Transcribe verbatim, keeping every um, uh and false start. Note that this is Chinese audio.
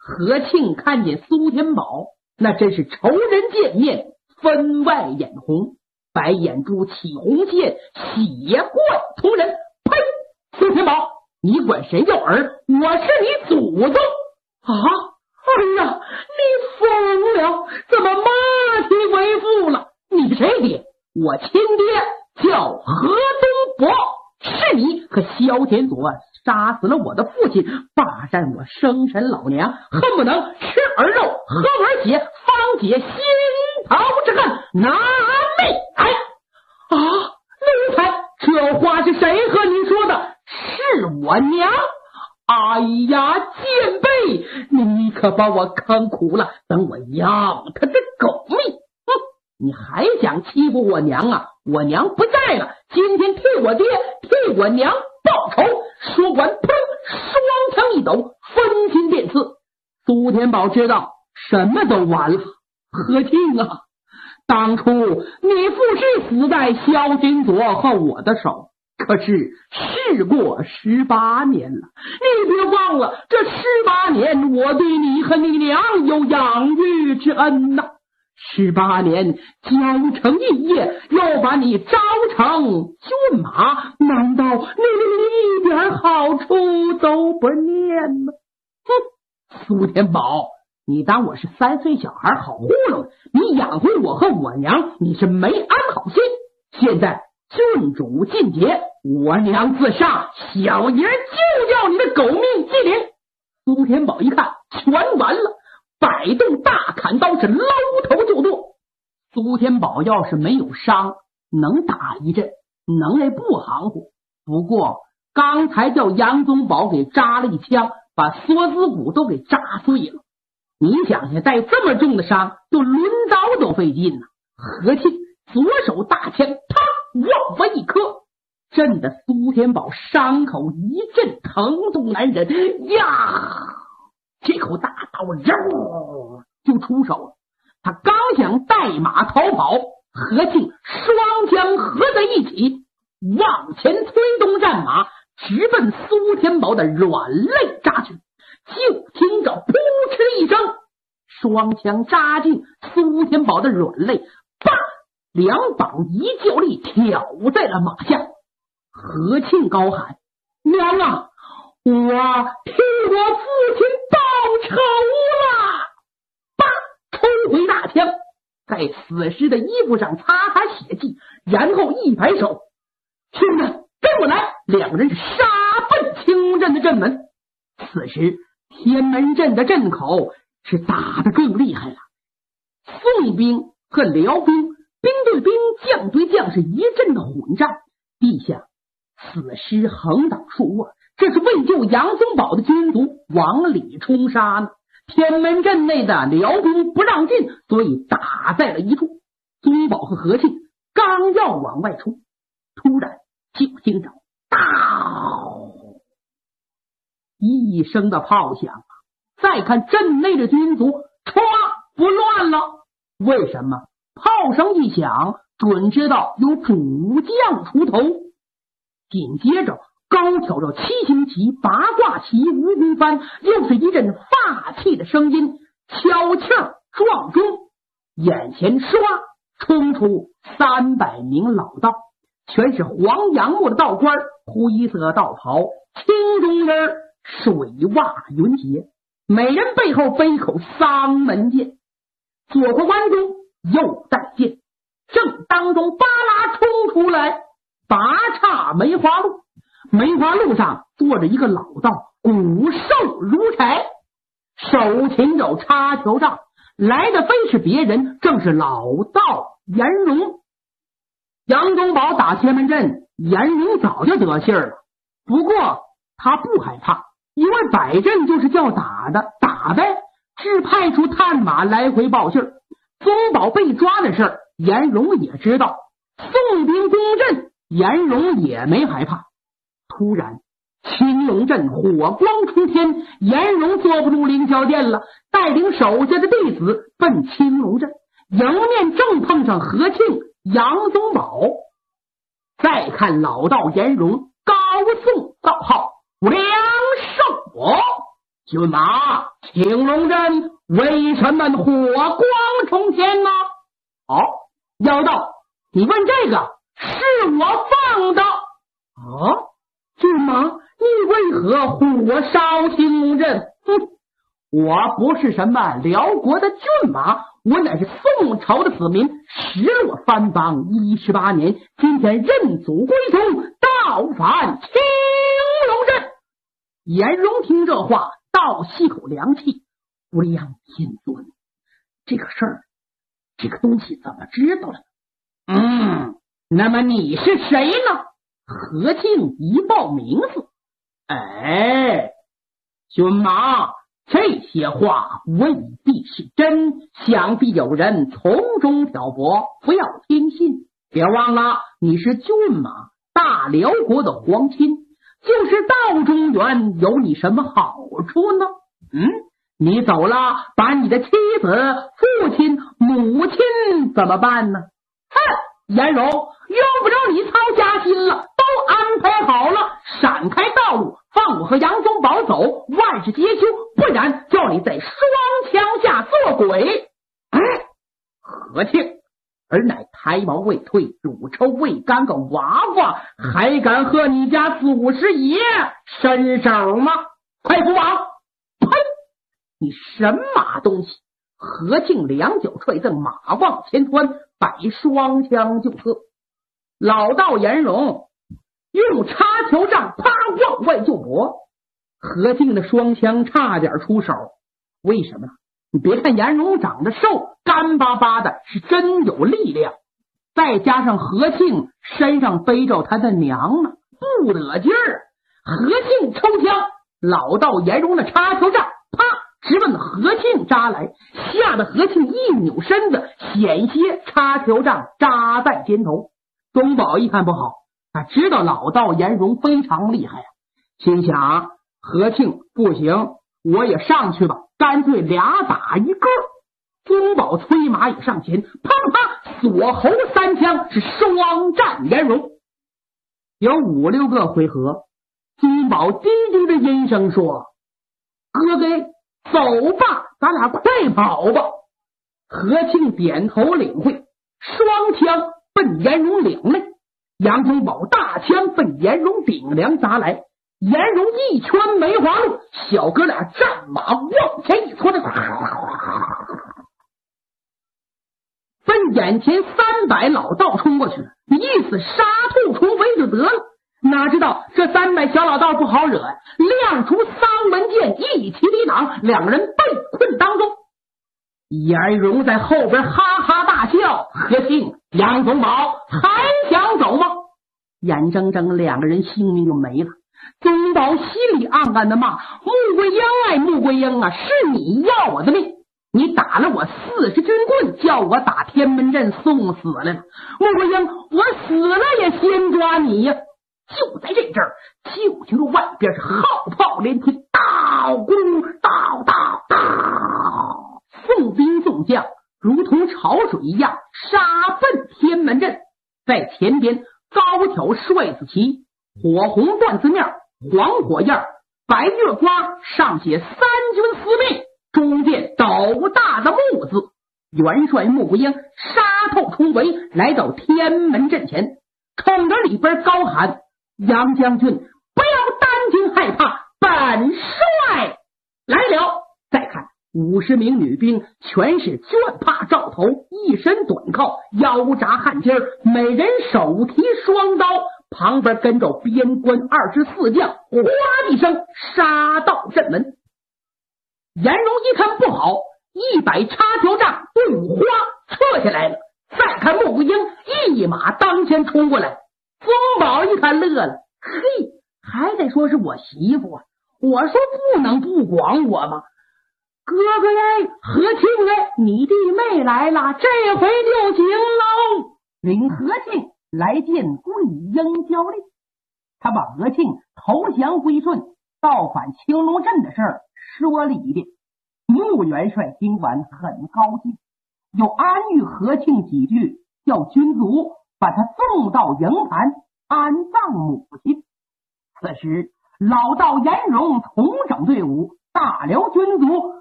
何庆看见苏天宝，那真是仇人见面分外眼红，白眼珠起红线，血贯同人。呸！苏天宝，你管谁叫儿？我是你祖宗啊！哎呀，你疯了，怎么骂你为父了？你谁爹？我亲爹叫何东伯，是你和萧天佐杀死了我的父亲，霸占我生辰老娘，恨不能吃儿肉喝儿血，方解心头之恨，拿命来！啊，奴才，这话是谁和你说的？是我娘。哎呀，贱婢，你可把我坑苦了，等我要他的狗命！哼，你还想欺负我娘啊？我娘不在了，今天替我爹替我娘报仇！说完，砰，双枪一抖，分心便刺。苏天宝知道什么都完了。何庆啊，当初你父是死在萧金佐和我的手，可是事过十八年了，你别忘了，这十八年我对你和你娘有养育之恩呐、啊。十八年交成一业，又把你招成骏马，难道你一点好处都不念吗？哼，苏天宝，你当我是三岁小孩好糊弄？你养活我和我娘，你是没安好心。现在郡主进阶，我娘自杀，小爷就叫你的狗命机灵！苏天宝一看全完了，摆动大砍刀是捞头就剁。苏天宝要是没有伤，能打一阵，能耐不含糊。不过刚才叫杨宗保给扎了一枪，把锁子骨都给扎碎了。你想想，带这么重的伤，就抡刀都费劲呢。何庆左手大枪，啪，往外一磕，震得苏天宝伤口一阵疼痛难忍呀！这口大刀肉就出手了。他刚想带马逃跑，何庆双枪合在一起，往前推动战马，直奔苏天宝的软肋扎去。就听着扑哧一声，双枪扎进苏天宝的软肋，啪，两膀一较力挑在了马下。何庆高喊：娘啊，我替我父亲报仇了！啪，抽回大枪，在死尸的衣服上擦擦血迹，然后一摆手：兄弟，跟我来！两人是杀奔青龙镇的镇门。此时天门镇的镇口是打得更厉害了，宋兵和辽兵，兵对兵，将对将，是一阵的混战。地下死尸横倒竖卧，这是为救杨宗保的军卒往里冲杀呢。天门镇内的辽兵不让进，所以打在了一处。宗保和何庆刚要往外冲，突然就听着当一声的炮响，再看镇内的军卒唰不乱了。为什么？炮声一响，准知道有主将出头。紧接着高挑着七星旗、八卦旗、五功幡，又是一阵发气的声音，悄悄撞钟，眼前唰冲出三百名老道，全是黄杨木的道官，灰色道袍，青中人，水袜云鞋，每人背后背口丧门剑，左国关中右带剑，正当中巴拉冲出来，拔岔梅花路。梅花路上坐着一个老道，骨瘦如柴，手擎着插球杖，来的非是别人，正是老道颜荣。杨宗保打天门阵，颜荣早就得信了，不过他不害怕，因为摆阵就是叫打的，打呗，只派出探马来回报信。宗保被抓的事儿，颜荣也知道，宋兵攻阵，颜荣也没害怕。突然青龙阵火光冲天，颜荣坐不住凌霄殿了，带领手下的弟子奔青龙阵，迎面正碰上何庆、杨宗保。再看老道颜荣高颂道号：梁胜我骏马，青龙镇为什么火光冲天呢？哦，妖道，你问这个是我放的。哦，骏马，你为何火烧青龙镇？哼，我不是什么辽国的骏马，我乃是宋朝的子民，失落藩邦一十八年，今天认祖归宗，倒返青龙镇。颜荣听这话，倒吸口凉气。无量天尊，这个事儿，这个东西怎么知道了？嗯，那么你是谁呢？何庆一报名字。哎，骏马，这些话未必是真，想必有人从中挑拨，不要听信。别忘了，你是骏马，大辽国的皇亲，就是到中原有你什么好处呢？嗯，你走了，把你的妻子、父亲、母亲怎么办呢？哼，颜荣，用不着你操家心了，都安排好了，闪开道路，放我和杨宗保走，万事皆休，不然叫你在双枪下做鬼。嗯，何庆而乃胎毛未退、乳臭未干个娃娃，还敢和你家祖师爷伸手吗？快扶王！呸！你神马东西！何庆两脚踹蹬，马往前窜，摆双枪就刺。老道颜荣用插条杖啪往外就搏，何庆的双枪差点出手。为什么呢？你别看颜荣长得瘦，干巴巴的，是真有力量。再加上何庆身上背着他的娘呢，不得劲儿。何庆抽枪，老道颜荣的插条杖啪直奔何庆扎来，吓得何庆一扭身子，险些插条杖扎在肩头。宗保一看不好，他知道老道颜荣非常厉害啊，心想何庆不行，我也上去吧，干脆俩打一个。宗保催马也上前，啪啪锁喉三枪，是双战颜荣。有五六个回合，宗保低低的音声说：“哥哥，走吧，咱俩快跑吧。”何庆点头领会，双枪奔颜荣领来，杨宗保大枪奔颜荣顶梁砸来，颜荣一圈梅花鹿，小哥俩战马往前一搓的，奔眼前三百老道冲过去，意思杀兔重围就得了。哪知道这三百小老道不好惹，亮出丧门剑，一起抵挡，两人被困当中。颜荣在后边哈哈大笑：“何庆、杨宗保还想走吗？”眼睁睁两个人性命就没了。宗保心里暗暗的骂：“穆桂英哎，穆桂英啊，是你要我的命！你打了我四十军棍，叫我打天门阵送死来了。穆桂英，我死了也先抓你呀！”就在这阵儿，就听着外边是号炮连天，刀鼓刀刀刀，宋兵宋将如同潮水一样杀奔天门阵。在前边高挑帅子旗，火红缎子面，黄火焰，白月瓜上写三军司命，中间斗大的木字。元帅穆桂英杀透重围，来到天门阵前，冲着里边高喊：“杨将军，不要担惊害怕，本帅来了！”再看五十名女兵，全是绢帕罩头，一身短靠，腰扎汗巾，每人手提双刀，旁边跟着边关二十四将，哗一声杀到阵门。颜荣一看不好，一摆插条杖，队伍哗撤下来了。再看穆桂英一马当先冲过来，宗保一看乐了：“嘿，还得说是我媳妇啊！我说不能不管我吗？哥哥哎，何庆哎，你弟妹来了，这回就行喽。”领何庆来见桂英交令，他把何庆投降归顺、造反青龙镇的事儿说了一遍。穆元帅听完很高兴，又安谕何庆几句，叫军卒把他送到营盘安葬母亲。此时老道颜荣重整队伍， 大辽军卒